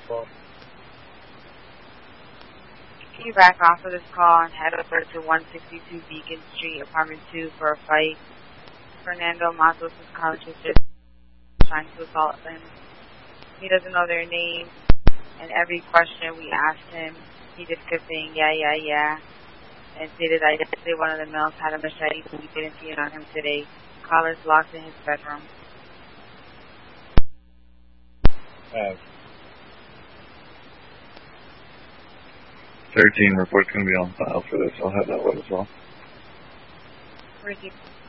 12. Can you back off of this call and head over to 162 Beacon Street, apartment 2 for a fight? Fernando Matos is calling to trying to assault them. He doesn't know their name, and every question we asked him, he just kept saying, yeah, and stated that yesterday one of the males had a machete, but we didn't see it on him today. Caller's locked in his bedroom. 13 report's going to be on file for this. I'll have that one as well. Ricky.